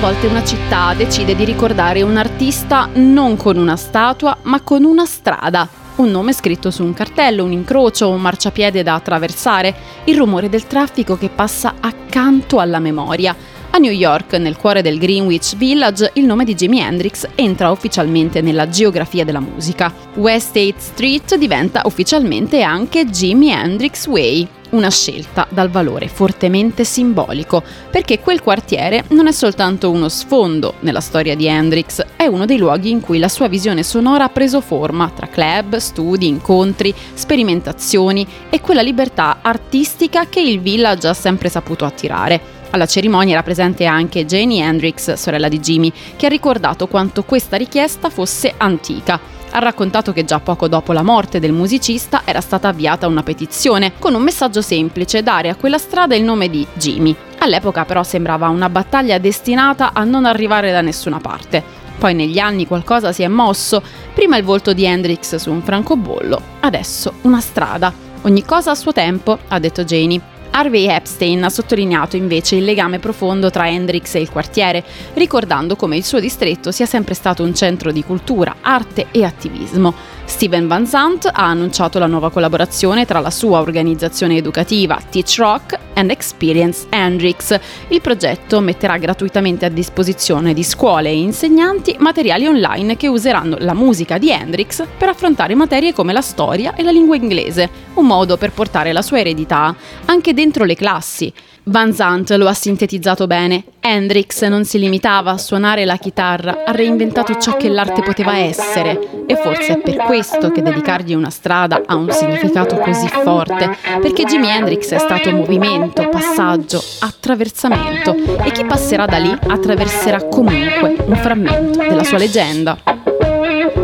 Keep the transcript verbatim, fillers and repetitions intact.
volte una città decide di ricordare un artista non con una statua, ma con una strada. Un nome scritto su un cartello, un incrocio, un marciapiede da attraversare, il rumore del traffico che passa accanto alla memoria. A New York, nel cuore del Greenwich Village, il nome di Jimi Hendrix entra ufficialmente nella geografia della musica. West eighth Street diventa ufficialmente anche Jimi Hendrix Way, una scelta dal valore fortemente simbolico, perché quel quartiere non è soltanto uno sfondo nella storia di Hendrix, è uno dei luoghi in cui la sua visione sonora ha preso forma, tra club, studi, incontri, sperimentazioni e quella libertà artistica che il Village ha sempre saputo attirare. Alla cerimonia era presente anche Janie Hendrix, sorella di Jimi, che ha ricordato quanto questa richiesta fosse antica. Ha raccontato che già poco dopo la morte del musicista era stata avviata una petizione con un messaggio semplice: dare a quella strada il nome di Jimi. All'epoca però sembrava una battaglia destinata a non arrivare da nessuna parte. Poi negli anni qualcosa si è mosso, prima il volto di Hendrix su un francobollo, adesso una strada. Ogni cosa a suo tempo, ha detto Janie. Harvey Epstein ha sottolineato invece il legame profondo tra Hendrix e il quartiere, ricordando come il suo distretto sia sempre stato un centro di cultura, arte e attivismo. Steven Van Zandt ha annunciato la nuova collaborazione tra la sua organizzazione educativa Teach Rock and Experience Hendrix. Il progetto metterà gratuitamente a disposizione di scuole e insegnanti materiali online che useranno la musica di Hendrix per affrontare materie come la storia e la lingua inglese, un modo per portare la sua eredità anche dentro le classi. Van Zandt lo ha sintetizzato bene. Hendrix non si limitava a suonare la chitarra, ha reinventato ciò che l'arte poteva essere, e forse è per questo che dedicargli una strada ha un significato così forte, perché Jimi Hendrix è stato movimento, passaggio, attraversamento, e chi passerà da lì attraverserà comunque un frammento della sua leggenda.